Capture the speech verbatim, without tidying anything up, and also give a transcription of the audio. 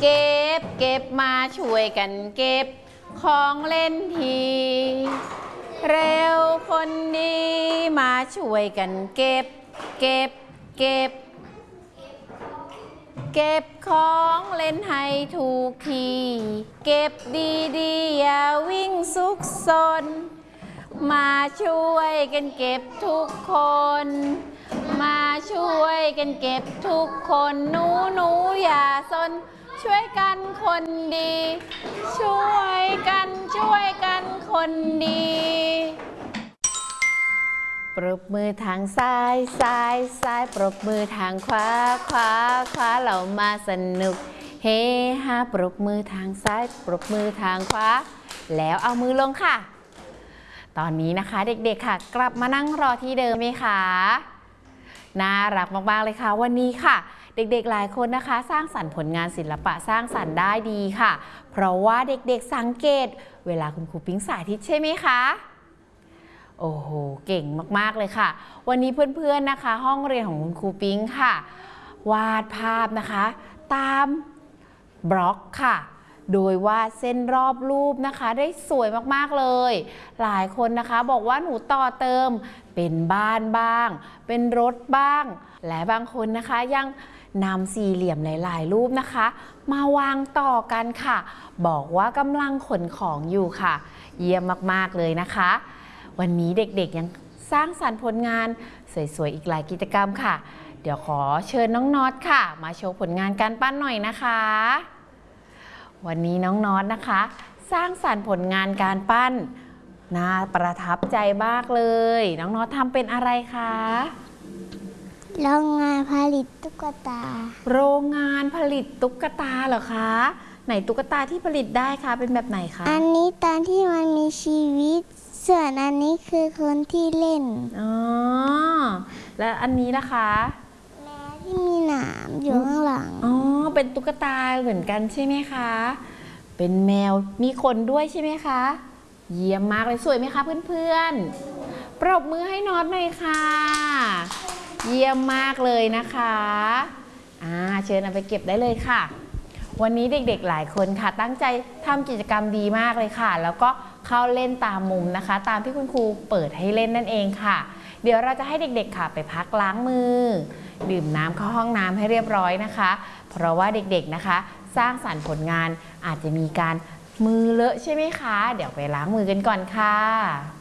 เก็บเก็บมาช่วยกันเก็บของเล่นทีเร็วคนดีมาช่วยกันเก็บเก็บเก็บเก็บของเล่นให้ถูกทีเก็บดีๆอย่าวิ่งซุกซนมาช่วยกันเก็บทุกคนมาช่วยกันเก็บทุกคนหนูหนูอย่าซนช่วยกันคนดีช่วยกันช่วยกันคนดีปรบมือทางซ้ายซ้ายซ้ายปรบมือทางขวาขวาขวาเรามาสนุกเฮฮาปรบมือทางซ้ายปรบมือทางขวาแล้วเอามือลงค่ะตอนนี้นะคะเด็กๆค่ะกลับมานั่งรอที่เดิมไหมคะน่ารักมากๆเลยค่ะวันนี้ค่ะเด็กๆหลายคนนะคะสร้างสรรค์ผลงานศิลปะสร้างสรรค์ได้ดีค่ะเพราะว่าเด็กๆสังเกตเวลาคุณครูปิ๊งสาธิตใช่ไหมคะโอ้โหเก่งมากๆเลยค่ะวันนี้เพื่อนๆนะคะห้องเรียนของคุณครูปิ๊งค่ะวาดภาพนะคะตามบล็อกค่ะโดยวาดเส้นรอบรูปนะคะได้สวยมากๆเลยหลายคนนะคะบอกว่าหนูต่อเติมเป็นบ้านบ้างเป็นรถบ้างและบางคนนะคะยังนำสี่เหลี่ยมหลายๆรูปนะคะมาวางต่อกันค่ะบอกว่ากำลังขนของอยู่ค่ะเยี่ยมมากๆเลยนะคะวันนี้เด็กๆยังสร้างสรรค์ผลงานสวยๆอีกหลายกิจกรรมค่ะเดี๋ยวขอเชิญน้องน็อตค่ะมาโชว์ผลงานการปั้นหน่อยนะคะวันนี้น้องน็อตนะคะสร้างสรรค์ผลงานการปั้นน่าประทับใจมากเลยน้องน็อตทำเป็นอะไรคะโรงงานผลิตตุ๊กตาโรงงานผลิตตุ๊กตาเหรอคะไหนตุ๊กตาที่ผลิตได้คะเป็นแบบไหนคะอันนี้ตอนที่มันมีชีวิตส่วนอันนี้คือคนที่เล่นอ๋อแล้วอันนี้นะคะแมวที่มีหนามอยู่ข้างหลังอ๋อเป็นตุ๊กตาเหมือนกันใช่ไหมคะเป็นแมวมีขนด้วยใช่ไหมคะเยี่ยมมากเลยสวยไหมคะเพื่อนๆปรบมือให้น็อตหน่อยค่ะเยี่ยมมากเลยนะคะอ่าเชิญเอาไปเก็บได้เลยค่ะวันนี้เด็กๆหลายคนค่ะตั้งใจทำกิจกรรมดีมากเลยค่ะแล้วก็เข้าเล่นตามมุมนะคะตามที่คุณครูเปิดให้เล่นนั่นเองค่ะเดี๋ยวเราจะให้เด็กๆค่ะไปพักล้างมือดื่มน้ำเข้าห้องน้ำให้เรียบร้อยนะคะเพราะว่าเด็กๆนะคะสร้างสรรค์ผลงานอาจจะมีการมือเลอะใช่ไหมคะเดี๋ยวไปล้างมือกันก่อนค่ะ